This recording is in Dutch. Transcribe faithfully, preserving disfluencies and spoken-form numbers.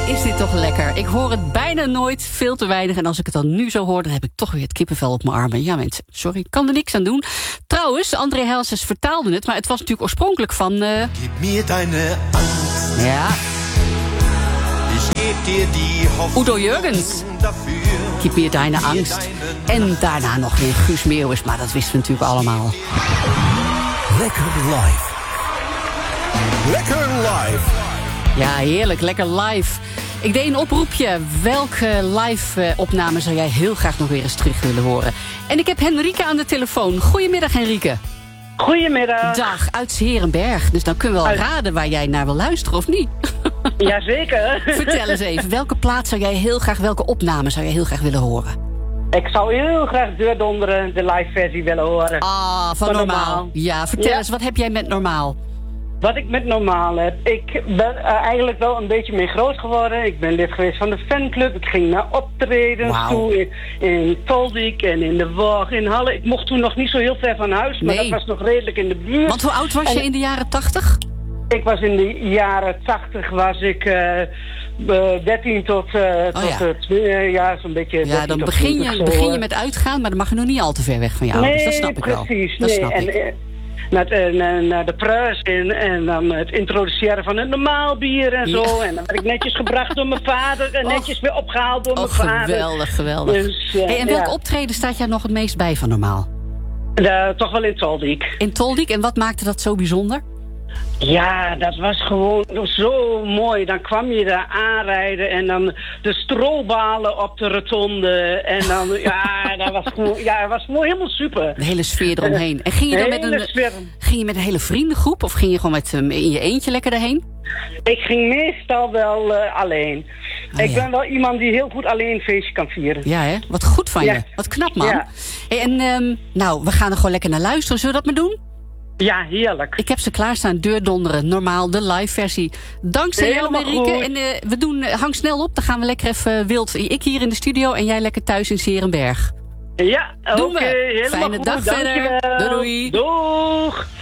is dit toch lekker. Ik hoor het bijna nooit, veel te weinig. En als ik het dan nu zo hoor, dan heb ik toch weer het kippenvel op mijn armen. Ja mensen, sorry, ik kan er niks aan doen. Trouwens, André Hazes vertaalde het, maar het was natuurlijk oorspronkelijk van... Uh... Gib mir deine Angst. Ja. Ich geb dir die Hoffnung Udo Jürgens. dafür. Gib mir deine Angst. En daarna nog weer Guus Meeuwis, maar dat wisten we natuurlijk allemaal. Lekker live. Lekker live. Ja, heerlijk. Lekker live. Ik deed een oproepje. Welke live-opname zou jij heel graag nog weer eens terug willen horen? En ik heb Henrike aan de telefoon. Goedemiddag, Henrike. Goedemiddag. Dag, uit 's Heerenberg. Dus dan kunnen we wel raden waar jij naar wil luisteren, of niet? Jazeker. Vertel eens even, welke plaat zou jij heel graag, welke opname zou jij heel graag willen horen? Ik zou heel graag Deurdonderen, de live versie willen horen. Ah, van, van normaal. normaal. Ja, vertel ja. eens, wat heb jij met Normaal? Wat ik met Normaal heb? Ik ben uh, eigenlijk wel een beetje mee groot geworden. Ik ben lid geweest van de fanclub. Ik ging naar optredens wow. toe in, in Toldiek en in de Waag, in Halle. Ik mocht toen nog niet zo heel ver van huis, maar nee. dat was nog redelijk in de buurt. Want hoe oud was en, je in de jaren tachtig? Ik was in de jaren tachtig, was ik uh, dertien tot, uh, oh, tot ja. twee jaar, zo'n beetje. Ja, dan begin je, begin je met uitgaan, maar dan mag je nog niet al te ver weg van jou. Nee, dus dat snap precies, ik wel. Dat nee, snap en, ik. Naar, de, naar, naar de pruis en, en dan het introduceren van het normaal bier en zo. Ja. En dan werd ik netjes gebracht door mijn vader en netjes oh. weer opgehaald door oh, mijn vader. Geweldig, geweldig. Dus, uh, hey, en welke ja. optreden staat jij nog het meest bij van Normaal? De, toch wel in Toldiek. In Toldiek, en wat maakte dat zo bijzonder? Ja, dat was gewoon zo mooi. Dan kwam je daar aanrijden en dan de strobalen op de rotonde. En dan, ja, dat was gewoon, ja, dat was gewoon helemaal super. De hele sfeer eromheen. En ging je dan met een, ging je met een hele vriendengroep of ging je gewoon met, um, in je eentje lekker daarheen? Ik ging meestal wel uh, alleen. Oh, ik ja. ben wel iemand die heel goed alleen een feestje kan vieren. Ja, hè? Wat goed van ja. je. Wat knap, man. Ja. Hey, en um, nou, we gaan er gewoon lekker naar luisteren. Zullen we dat maar doen? Ja, heerlijk. Ik heb ze klaarstaan. Deurdonderen, Normaal, de live versie. Dankzij jou, Marieke. En uh, we doen, uh, hang snel op. Dan gaan we lekker even wild. Ik hier in de studio en jij lekker thuis in 's Heerenberg. Ja, oké. Okay, Fijne goed. dag verder. Dankjewel. Doei, doei. Doeg.